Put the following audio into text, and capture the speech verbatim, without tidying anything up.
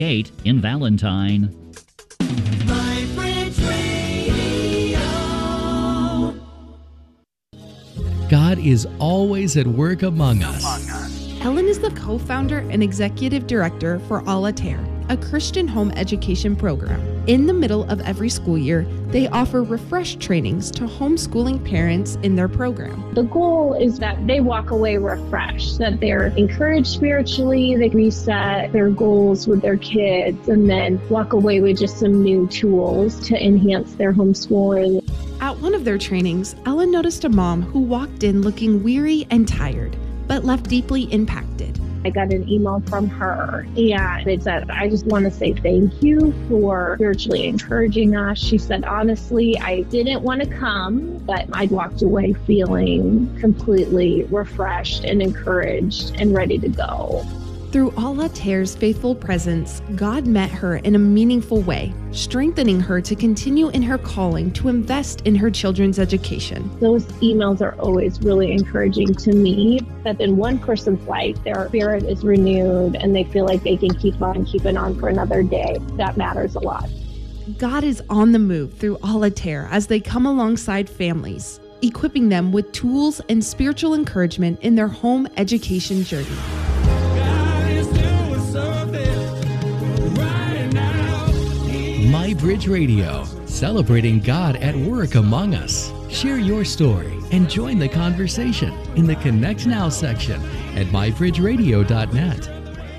Kate in Valentine. God is always at work among us. Ellen is the co-founder and executive director for Alater, a Christian home education program. In the middle of every school year, they offer refresh trainings to homeschooling parents in their program. The goal is that they walk away refreshed, that they're encouraged spiritually, they reset their goals with their kids, and then walk away with just some new tools to enhance their homeschooling. At one of their trainings, Ellen noticed a mom who walked in looking weary and tired, but left deeply impacted. I got an email from her, and it said, I just want to say thank you for spiritually encouraging us. She said, honestly, I didn't want to come, but I walked away feeling completely refreshed and encouraged and ready to go. Through Alater's faithful presence, God met her in a meaningful way, strengthening her to continue in her calling to invest in her children's education. Those emails are always really encouraging to me, that in one person's life, their spirit is renewed and they feel like they can keep on keeping on for another day. That matters a lot. God is on the move through Alater as they come alongside families, equipping them with tools and spiritual encouragement in their home education journey. My Bridge Radio, celebrating God at work among us. Share your story and join the conversation in the Connect Now section at my bridge radio dot net.